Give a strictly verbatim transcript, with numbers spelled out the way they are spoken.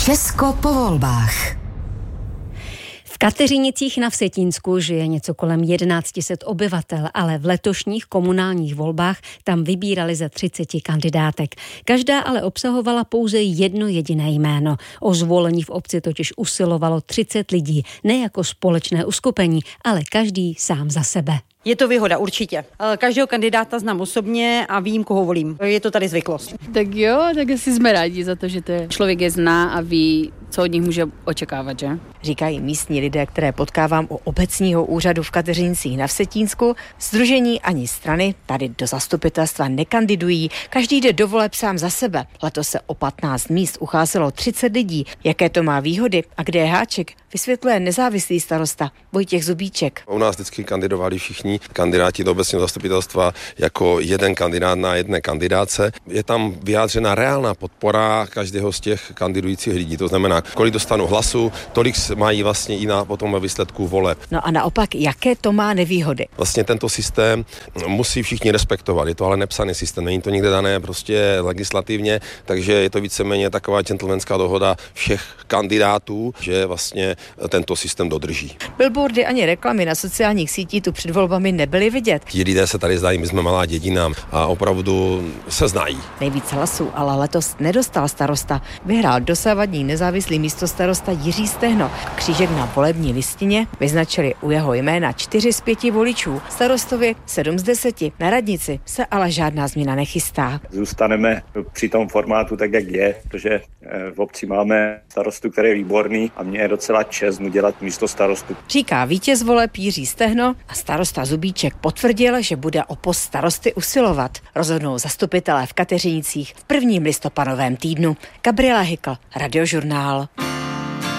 Česko po volbách. V Kateřinicích na Vsetínsku žije něco kolem tisíc jedna set obyvatel, ale v letošních komunálních volbách tam vybírali ze třiceti kandidátek. Každá ale obsahovala pouze jedno jediné jméno. O zvolení v obci totiž usilovalo třicet lidí, ne jako společné uskupení, ale každý sám za sebe. Je to výhoda, určitě. Každého kandidáta znám osobně a vím, koho volím. Je to tady zvyklost. Tak jo, tak asi jsme rádi za to, že to je. Člověk je zná a ví, co od nich může očekávat, že? Říkají místní lidé, které potkávám u obecního úřadu v Kateřinicích na Vsetínsku. Sdružení ani strany tady do zastupitelstva nekandidují. Každý jde do voleb sám za sebe. Letos se o patnáct míst ucházelo třicet lidí. Jaké to má výhody a kde je háček, vysvětluje nezávislý starosta Vojtěch Zubíček. U nás vždycky kandidovali všichni kandidáti do obecního zastupitelstva jako jeden kandidát na jedné kandidáce. Je tam vyjádřena reálná podpora každého z těch kandidujících lidí. To znamená, kolik dostanou hlasu, tolik mají vlastně i na potom ve výsledku voleb. No a naopak, jaké to má nevýhody? Vlastně tento systém musí všichni respektovat. Je to ale nepsaný systém, není to nikde dané prostě legislativně, takže je to víceméně taková gentlemanská dohoda všech kandidátů, že vlastně tento systém dodrží. Billboardy ani reklamy na sociálních sítích tu před volbami nebyly vidět. Ti lidé se tady znají, my jsme malá dědina a opravdu se znají. Nejvíc hlasů ale letos nedostal starosta. Vyhrál dosavadní nezávislý místostarosta Jiří Stehno. Křížek na volební listině vyznačili u jeho jména čtyři z pěti voličů. Starostovi sedm z deseti. Na radnici se ale žádná změna nechystá. Zůstaneme při tom formátu tak, jak je, protože v obci máme starostu, který je výborný a mě je docela čest mu dělat místo starostu. Říká vítěz voleb Jiří Stehno a starosta Zubíček potvrdil, že bude o post starosty usilovat. Rozhodnou zastupitelé v Kateřinicích v prvním listopadovém týdnu. Gabriela Hykl, Radiožurnál.